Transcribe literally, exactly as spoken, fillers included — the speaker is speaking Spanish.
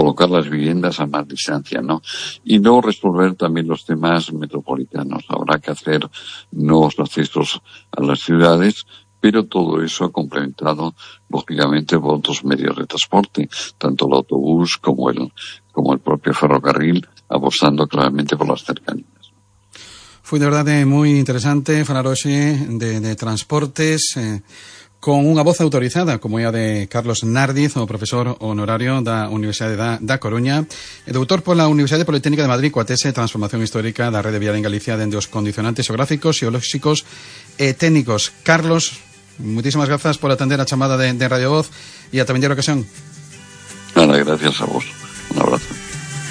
colocar las viviendas a más distancia, ¿no? Y no resolver también los temas metropolitanos. Habrá que hacer nuevos accesos a las ciudades, pero todo eso complementado, lógicamente, por otros medios de transporte, tanto el autobús como el, como el propio ferrocarril, apostando claramente por las cercanías. Foi de verdade moi interesante falar hoxe de, de transportes eh, con unha voz autorizada como é a de Carlos Nardiz, o profesor honorario da Universidade da, da Coruña e doutor pola Universidade Politécnica de Madrid coa tese Transformación Histórica da Rede Viaria en Galicia dende os condicionantes xeográficos, xeolóxicos e técnicos. Carlos, muchísimas grazas por atender a chamada de, de Radio Voz e ata vindeira ocasión. Nada, gracias a vos.